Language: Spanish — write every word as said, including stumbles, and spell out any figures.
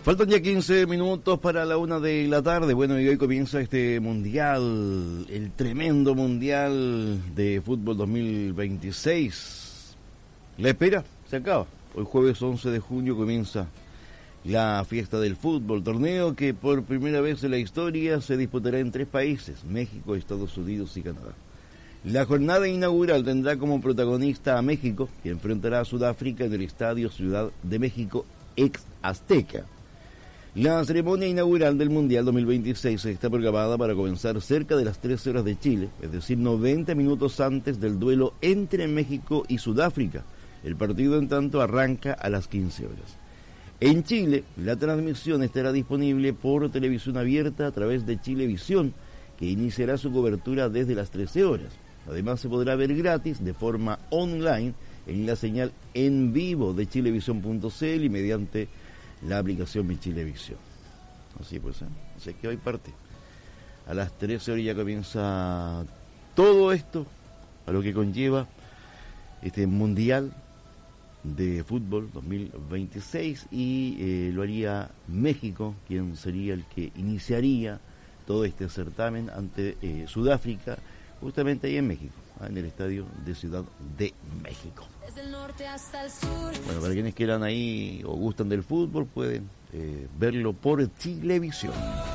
Faltan ya quince minutos para la una de la tarde. Bueno, y hoy comienza este mundial, el tremendo mundial de fútbol dos mil veintiséis. La espera se acaba. Hoy jueves once de junio comienza la fiesta del fútbol, torneo que por primera vez en la historia se disputará en tres países, México, Estados Unidos y Canadá. La jornada inaugural tendrá como protagonista a México, que enfrentará a Sudáfrica en el Estadio Ciudad de México, ex Azteca. La ceremonia inaugural del Mundial dos mil veintiséis está programada para comenzar cerca de las trece horas de Chile, es decir, noventa minutos antes del duelo entre México y Sudáfrica. El partido, en tanto, arranca a las quince horas. En Chile, la transmisión estará disponible por televisión abierta a través de Chilevisión, que iniciará su cobertura desde las trece horas. Además, se podrá ver gratis de forma online en la señal en vivo de chilevisión punto c l y mediante la aplicación Mi Chilevisión. Así pues, ¿eh? Así que hoy parte. A las trece horas ya comienza todo esto, a lo que conlleva este Mundial de Fútbol dos mil veintiséis, y eh, lo haría México, quien sería el que iniciaría todo este certamen ante eh, Sudáfrica, justamente ahí en México, en el estadio de Ciudad de México. Desde el norte hasta el sur. Bueno, para quienes quieran ahí o gustan del fútbol, pueden eh, verlo por Chilevisión.